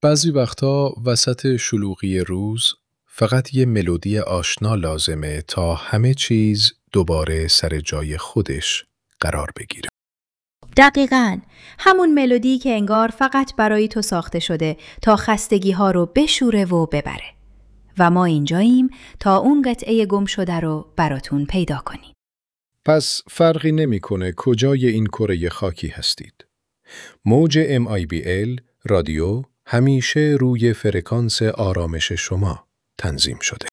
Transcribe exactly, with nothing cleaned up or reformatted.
بعضی وقتا وسط شلوغی روز فقط یه ملودی آشنا لازمه تا همه چیز دوباره سر جای خودش قرار بگیره. دقیقاً، همون ملودی که انگار فقط برای تو ساخته شده تا خستگی ها رو بشوره و ببره. و ما اینجاییم تا اون قطعه گم شده رو براتون پیدا کنیم. پس فرقی نمیکنه کجای این کره خاکی هستید. موج ام آی بی ال رادیو همیشه روی فرکانس آرامش شما تنظیم شده.